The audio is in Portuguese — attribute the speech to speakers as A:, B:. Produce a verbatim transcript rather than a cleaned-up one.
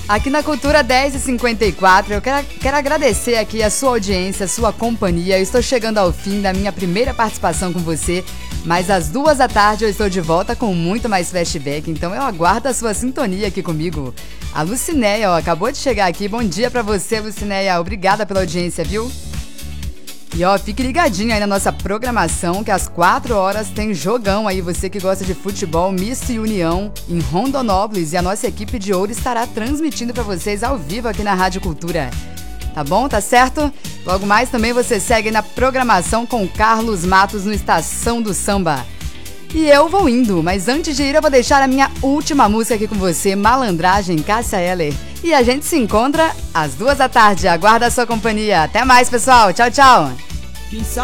A: Aqui na Cultura dez e cinquenta e quatro, eu quero, quero agradecer aqui a sua audiência, a sua companhia. Eu estou chegando ao fim da minha primeira participação com você, mas às duas da tarde eu estou de volta com muito mais flashback, então eu aguardo a sua sintonia aqui comigo. A Lucinéia, ó, acabou de chegar aqui. Bom dia pra você, Lucinéia. Obrigada pela audiência, viu? E ó, fique ligadinho aí na nossa programação, que às quatro horas tem jogão aí. Você que gosta de futebol, Misto e União em Rondonópolis, e a nossa equipe de ouro estará transmitindo para vocês ao vivo aqui na Rádio Cultura. Tá bom? Tá certo? Logo mais também você segue na programação com Carlos Matos no Estação do Samba. E eu vou indo, mas antes de ir eu vou deixar a minha última música aqui com você, Malandragem, Cássia Eller. E a gente se encontra às duas da tarde. Aguarda a sua companhia. Até mais, pessoal. Tchau, tchau.